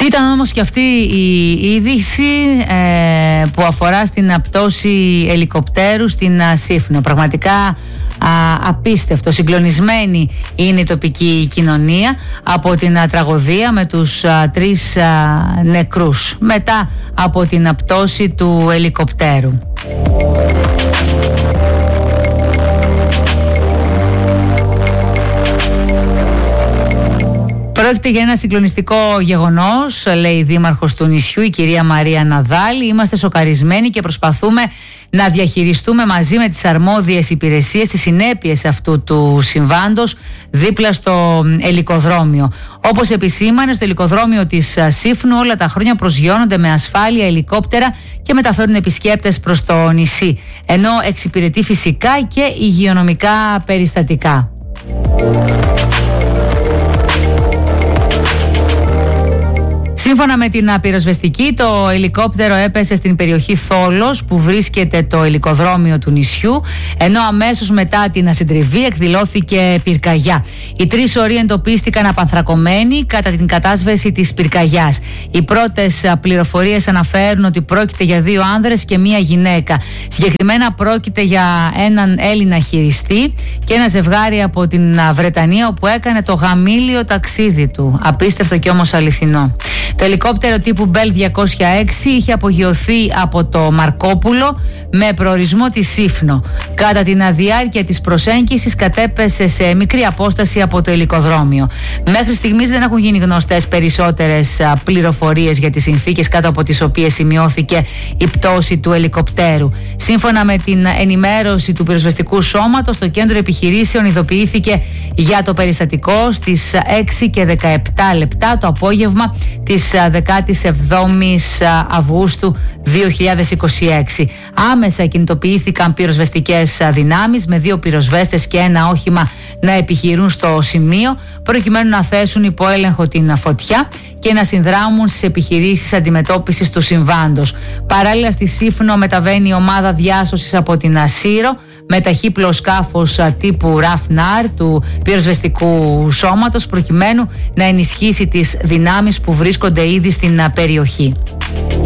Ήταν όμως και αυτή η είδηση που αφορά στην πτώση ελικοπτέρου στην Σύφνο. Πραγματικά απίστευτο, συγκλονισμένη είναι η τοπική κοινωνία από την τραγωδία με τους 3 νεκρούς μετά από την πτώση του ελικοπτέρου. Πρόκειται για ένα συγκλονιστικό γεγονός, λέει η δήμαρχος του νησιού, η κυρία Μαρία Ναδάλη. Είμαστε σοκαρισμένοι και προσπαθούμε να διαχειριστούμε μαζί με τις αρμόδιες υπηρεσίες τις συνέπειες αυτού του συμβάντος δίπλα στο ελικοδρόμιο. Όπως επισήμανε, στο ελικοδρόμιο της Σύφνου όλα τα χρόνια προσγειώνονται με ασφάλεια ελικόπτερα και μεταφέρουν επισκέπτες προς το νησί, ενώ εξυπηρετεί φυσικά και υγειονομικά περιστατικά. Σύμφωνα με την πυροσβεστική, το ελικόπτερο έπεσε στην περιοχή Θόλος που βρίσκεται το ελικοδρόμιο του νησιού, ενώ αμέσως μετά την συντριβή εκδηλώθηκε πυρκαγιά. Οι 3 οροί εντοπίστηκαν απανθρακωμένοι κατά την κατάσβεση της πυρκαγιάς. Οι πρώτες πληροφορίες αναφέρουν ότι πρόκειται για 2 άνδρες και 1 γυναίκα. Συγκεκριμένα πρόκειται για έναν Έλληνα χειριστή και ένα ζευγάρι από την Βρετανία, όπου έκανε το γαμήλιο ταξίδι του. Απίστευτο και όμως αληθινό. Το ελικόπτερο τύπου Bell 206 είχε απογειωθεί από το Μαρκόπουλο με προορισμό τη Σύφνο. Κατά την διάρκεια της προσέγγισης κατέπεσε σε μικρή απόσταση από το ελικοδρόμιο. Μέχρι στιγμής δεν έχουν γίνει γνωστές περισσότερες πληροφορίες για τις συνθήκες κάτω από τις οποίες σημειώθηκε η πτώση του ελικοπτέρου. Σύμφωνα με την ενημέρωση του πυροσβεστικού σώματος, το κέντρο επιχειρήσεων ειδοποιήθηκε για το περιστατικό στις 6 και 17 λεπτά το απόγευμα της 17ης Αυγούστου 2026. Άμεσα κινητοποιήθηκαν πυροσβεστικές δυνάμεις με 2 πυροσβέστες και 1 όχημα να επιχειρούν στο σημείο προκειμένου να θέσουν υπό έλεγχο την φωτιά και να συνδράμουν στις επιχειρήσεις αντιμετώπισης του συμβάντος. Παράλληλα, στη Σύφνο μεταβαίνει η ομάδα διάσωσης από την Σύρο με ταχύπλο σκάφος τύπου RAF-NAR του πυροσβεστικού σώματος προκειμένου να ενισχύσει τις δυνάμεις που βρίσκονται ήδη στην περιοχή.